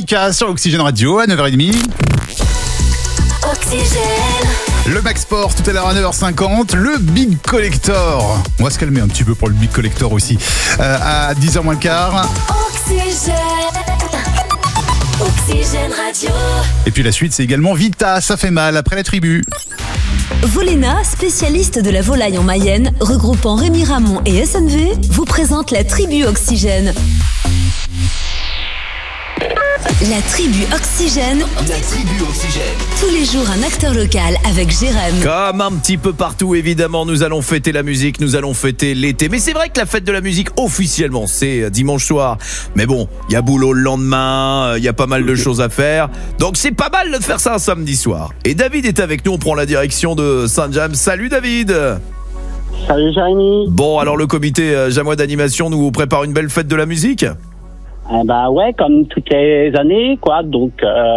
Mika sur Oxygène Radio à 9h30. Oxygène. Le Max Sport tout à l'heure à 9h50. Le Big Collector. On va se calmer un petit peu pour le Big Collector aussi. À 10h moins le quart. Oxygène. Oxygène Radio. Et puis la suite, c'est également Vita, ça fait mal après la tribu. Voléna, spécialiste de la volaille en Mayenne, regroupant Rémi Ramon et SNV, vous présente la tribu Oxygène. La tribu Oxygène. La tribu Oxygène. Tous les jours un acteur local avec Jérém. Comme un petit peu partout, évidemment, nous allons fêter la musique, nous allons fêter l'été. Mais c'est vrai que la fête de la musique, officiellement, c'est dimanche soir. Mais bon, il y a boulot le lendemain, il y a pas mal de choses à faire. Donc c'est pas mal de faire ça un samedi soir. Et David est avec nous, on prend la direction de Saint-James. Salut David. Salut Jérémy. Bon, alors le comité Jamois d'animation nous prépare une belle fête de la musique. Bah ouais, comme toutes les années, quoi. Donc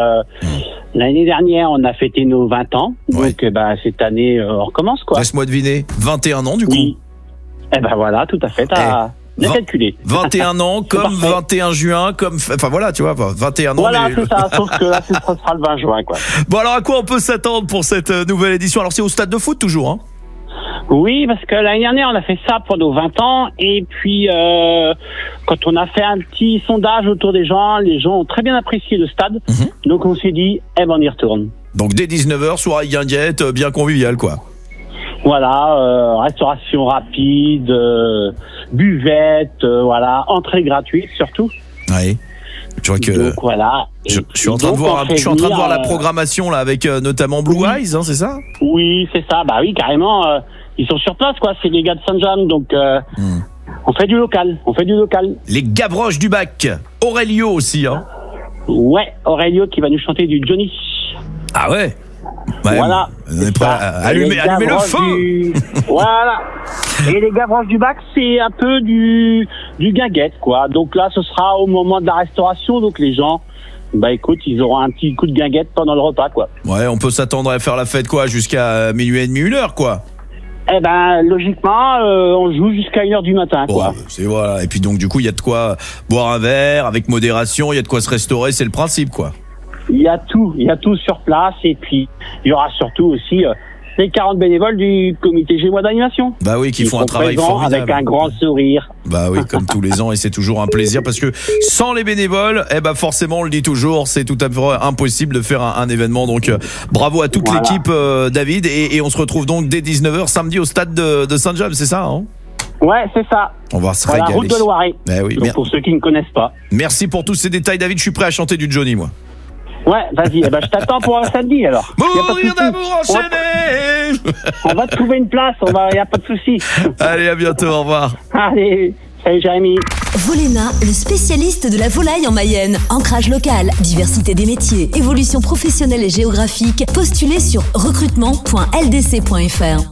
l'année dernière, on a fêté nos 20 ans. Ouais. Donc cette année, on recommence, quoi. Laisse-moi deviner, 21 ans du coup. Oui. Voilà, tout à fait. T'as bien calculé. 21 ans, comme parfait. 21 juin, comme... Enfin voilà, tu vois, 21 ans. Voilà, mais... c'est ça. Sauf que là, ce sera le 20 juin, quoi. Bon, alors à quoi on peut s'attendre pour cette nouvelle édition? Alors c'est au stade de foot toujours, hein? Oui, parce que l'année dernière, on a fait ça pour nos 20 ans. Et puis, quand on a fait un petit sondage autour des gens, les gens ont très bien apprécié le stade. Donc, on s'est dit, on y retourne. Donc dès 19h, soirée guinguette, bien conviviale, quoi. Voilà, restauration rapide, buvette, voilà, entrée gratuite surtout. Oui. Je vois que... Donc voilà. Je suis en train de voir la programmation là avec notamment Blue Eyes, hein, c'est ça? Oui, c'est ça. Bah oui, carrément. Ils sont sur place, quoi. C'est les gars de Saint-James, donc on fait du local. Les Gavroches du Bac. Aurelio aussi, hein. Ouais, Aurelio qui va nous chanter du Johnny. Ah ouais. Ouais, Voilà. On est prêt à allumer le feu. Voilà. Et les Gavroches du Bac, c'est un peu du guinguette, quoi. Donc là, ce sera au moment de la restauration, donc les gens, écoute, ils auront un petit coup de guinguette pendant le repas, quoi. Ouais, on peut s'attendre à faire la fête, quoi, jusqu'à minuit et demi, 1h, quoi. Logiquement, on joue jusqu'à 1h du matin, quoi. C'est voilà. Et puis donc, du coup, il y a de quoi boire un verre avec modération, il y a de quoi se restaurer, c'est le principe, quoi. Il y a tout sur place, et puis il y aura surtout aussi les 40 bénévoles du comité Gémois d'animation. Bah oui, qui font un travail formidable. Avec un grand sourire. Bah oui, comme tous les ans, et c'est toujours un plaisir parce que sans les bénévoles, forcément, on le dit toujours, c'est tout à fait impossible de faire un événement. Donc bravo à toute l'équipe, David, et on se retrouve donc dès 19h samedi au stade de Saint-James, c'est ça, hein? Ouais, c'est ça. On va se régaler. Route de Loiret. Oui, donc, pour ceux qui ne connaissent pas. Merci pour tous ces détails, David. Je suis prêt à chanter du Johnny, moi. Ouais, vas-y. Je t'attends pour un samedi, alors. Mourir d'amour enchaîné. On va te trouver une place. Y a pas de souci. Allez, à bientôt. Au revoir. Allez. Salut, Jérémy. Voléna, le spécialiste de la volaille en Mayenne. Ancrage local, diversité des métiers, évolution professionnelle et géographique. Postulez sur recrutement.ldc.fr.